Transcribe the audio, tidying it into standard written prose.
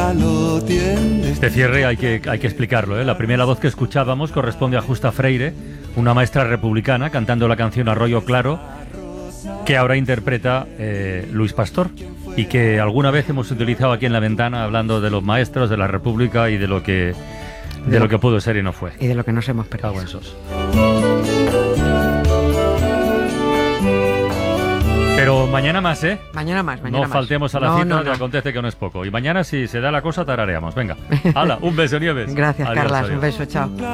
ya lo tiende. Este cierre hay que explicarlo, ¿eh? La primera voz que escuchábamos corresponde a Justa Freire, una maestra republicana cantando la canción Arroyo Claro, que ahora interpreta Luis Pastor, y que alguna vez hemos utilizado aquí en La Ventana hablando de los maestros, de la República y de lo que pudo ser y no fue. Y de lo que nos hemos perdido. Cago en sos. Pero mañana más, ¿eh? Mañana más. No faltemos a la cita de Acontece que no es poco. Y mañana, si se da la cosa, tarareamos. Venga, hala, un beso, Nieves. Gracias, Adiós, Carlas. adiós. Un beso, chao.